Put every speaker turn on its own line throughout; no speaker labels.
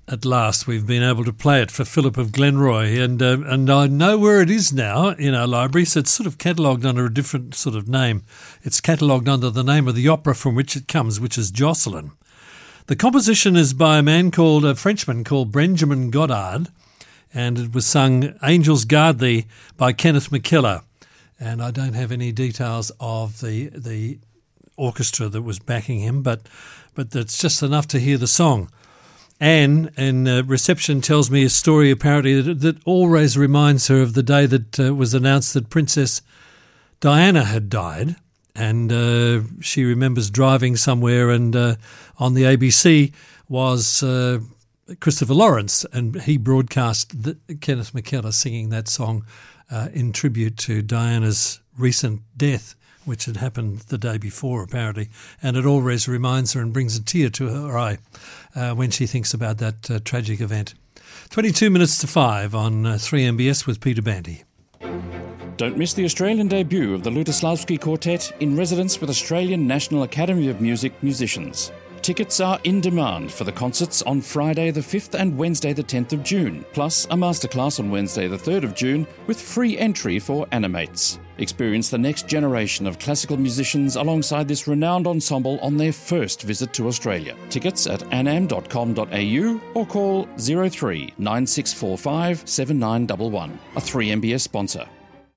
At last, we've been able to play it for Philip of Glenroy, and I know where it is now in our library, so it's sort of catalogued under a different sort of name. It's catalogued under the name of the opera from which it comes, which is Jocelyn. The composition is by a Frenchman called Benjamin Godard, and it was sung Angels Guard Thee by Kenneth McKellar. And I don't have any details of the orchestra that was backing him, but that's just enough to hear the song. Anne, in reception, tells me a story apparently that always reminds her of the day that was announced that Princess Diana had died, and she remembers driving somewhere, and on the ABC was Christopher Lawrence, and he broadcast Kenneth McKellar singing that song in tribute to Diana's recent death, which had happened the day before, apparently, and it always reminds her and brings a tear to her eye when she thinks about that tragic event. 22 minutes to 5 on 3MBS with Peter Bandy.
Don't miss the Australian debut of the Lutoslavsky Quartet in residence with Australian National Academy of Music musicians. Tickets are in demand for the concerts on Friday the 5th and Wednesday the 10th of June, plus a masterclass on Wednesday the 3rd of June with free entry for Animates. Experience the next generation of classical musicians alongside this renowned ensemble on their first visit to Australia. Tickets at anam.com.au or call 03 9645 7911. A 3MBS sponsor.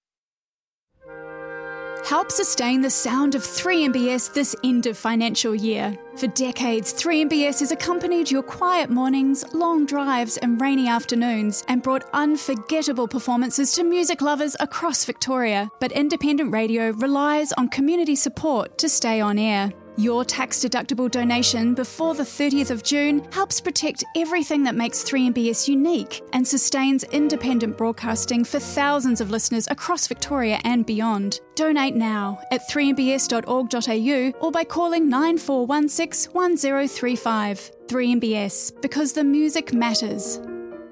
Help sustain the sound of 3MBS this end of financial year. For decades, 3MBS has accompanied your quiet mornings, long drives and rainy afternoons and brought unforgettable performances to music lovers across Victoria. But independent radio relies on community support to stay on air. Your tax-deductible donation before the 30th of June helps protect everything that makes 3MBS unique and sustains independent broadcasting for thousands of listeners across Victoria and beyond. Donate now at 3mbs.org.au or by calling 9416 1035. 3MBS, because the music matters.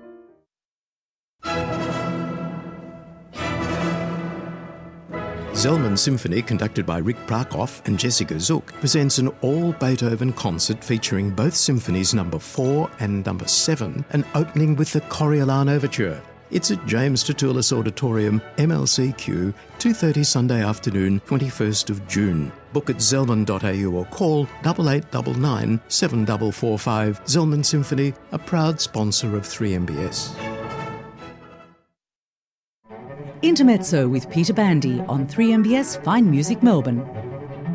Zellman Symphony, conducted by Rick Brakoff and Jessica Zook, presents an all-Beethoven concert featuring both symphonies number 4 and number 7, and opening with the Coriolan Overture. It's at James Tertulis Auditorium, MLCQ, 2:30 Sunday afternoon, 21st of June. Book at zellman.au or call 8899 7445. Zellman Symphony, a proud sponsor of 3MBS.
Intermezzo with Peter Bandy on 3MBS Fine Music Melbourne.